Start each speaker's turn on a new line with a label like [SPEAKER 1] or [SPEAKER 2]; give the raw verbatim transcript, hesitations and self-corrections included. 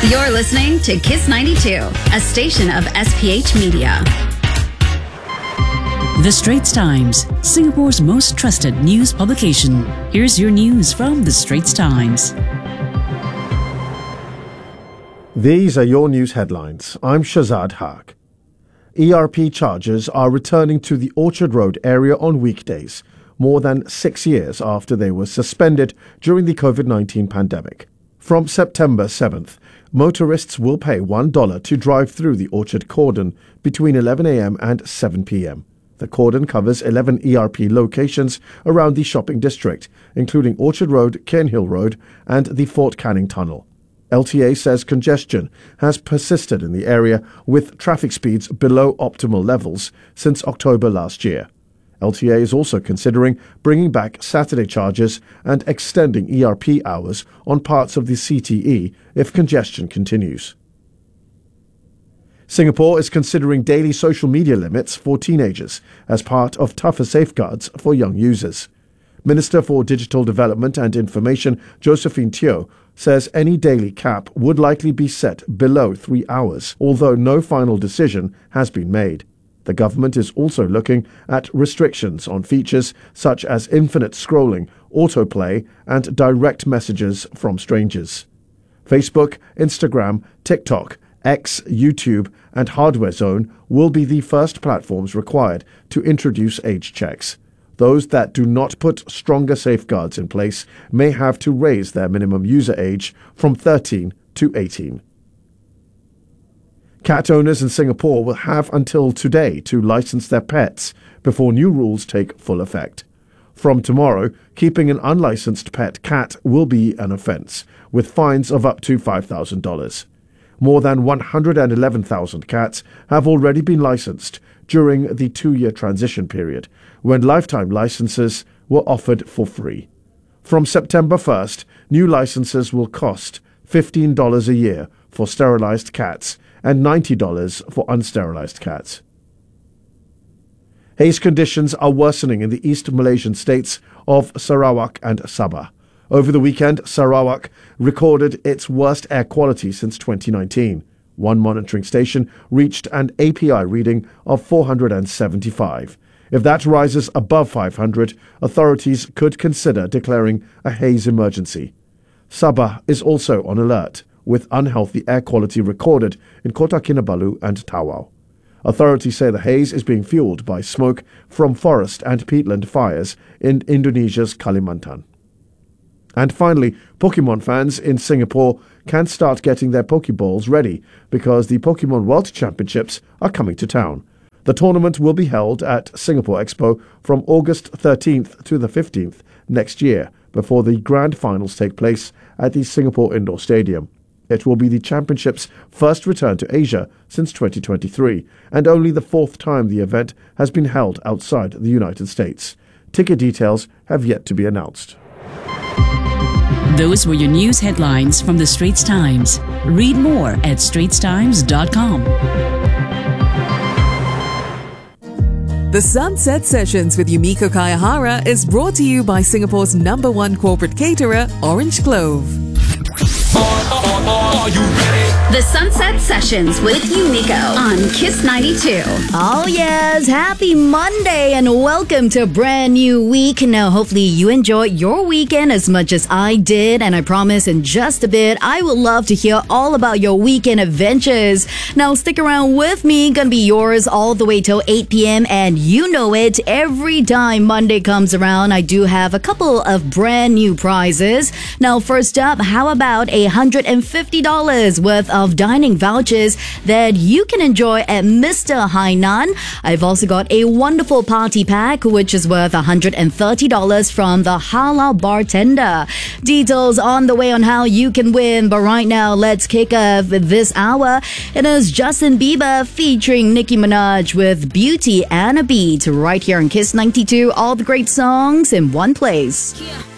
[SPEAKER 1] You're listening to Kiss ninety-two, a station of S P H Media.
[SPEAKER 2] The Straits Times, Singapore's most trusted news publication. Here's your news from The Straits Times.
[SPEAKER 3] These are your news headlines. I'm Shazad Haq. E R P charges are returning to the Orchard Road area on weekdays, more than six years after they were suspended during the COVID nineteen pandemic. From September seventh, motorists will pay one dollar to drive through the Orchard Cordon between eleven a.m. and seven p.m. The cordon covers eleven E R P locations around the shopping district, including Orchard Road, Cairnhill Road and the Fort Canning Tunnel. L T A says congestion has persisted in the area with traffic speeds below optimal levels since October last year. L T A is also considering bringing back Saturday charges and extending E R P hours on parts of the C T E if congestion continues. Singapore is considering daily social media limits for teenagers as part of tougher safeguards for young users. Minister for Digital Development and Information Josephine Teo says any daily cap would likely be set below three hours, although no final decision has been made. The government is also looking at restrictions on features such as infinite scrolling, autoplay, and direct messages from strangers. Facebook, Instagram, TikTok, X, YouTube, and Hardware Zone will be the first platforms required to introduce age checks. Those that do not put stronger safeguards in place may have to raise their minimum user age from thirteen to eighteen. Cat owners in Singapore will have until today to license their pets before new rules take full effect. From tomorrow, keeping an unlicensed pet cat will be an offence, with fines of up to five thousand dollars. More than one hundred eleven thousand cats have already been licensed during the two-year transition period, when lifetime licenses were offered for free. From September first, new licenses will cost fifteen dollars a year for sterilized cats and ninety dollars for unsterilized cats. Haze conditions are worsening in the East Malaysian states of Sarawak and Sabah. Over the weekend, Sarawak recorded its worst air quality since twenty nineteen. One monitoring station reached an A P I reading of four hundred seventy-five. If that rises above five hundred, authorities could consider declaring a haze emergency. Sabah is also on alert, with unhealthy air quality recorded in Kota Kinabalu and Tawau. Authorities say the haze is being fueled by smoke from forest and peatland fires in Indonesia's Kalimantan. And finally, Pokemon fans in Singapore can start getting their Pokeballs ready because the Pokemon World Championships are coming to town. The tournament will be held at Singapore Expo from August thirteenth to the fifteenth next year, before the grand finals take place at the Singapore Indoor Stadium. It will be the championship's first return to Asia since twenty twenty-three, and only the fourth time the event has been held outside the United States. Ticket details have yet to be announced.
[SPEAKER 2] Those were your news headlines from The Straits Times. Read more at straits times dot com.
[SPEAKER 4] The Sunset Sessions with Yumiko Kayahara is brought to you by Singapore's number one corporate caterer, Orange Clove.
[SPEAKER 5] Are you ready?
[SPEAKER 1] The Sunset Sessions with Yumiko on Kiss ninety-two.
[SPEAKER 6] Oh yes, happy Monday and welcome to a brand new week. Now hopefully you enjoyed your weekend as much as I did, and I promise in just a bit I would love to hear all about your weekend adventures. Now stick around with me, gonna be yours all the way till eight p.m. and you know it, every time Monday comes around I do have a couple of brand new prizes. Now first up, how about a one hundred fifty dollars worth of dining vouchers that you can enjoy at Mister Hainan. I've also got a wonderful party pack which is worth one hundred thirty dollars from the Halal Bartender. Details on the way on how you can win, but right now let's kick off this hour. It is Justin Bieber featuring Nicki Minaj with Beauty and a Beat right here on Kiss ninety-two. All the great songs in one place.
[SPEAKER 7] Yeah.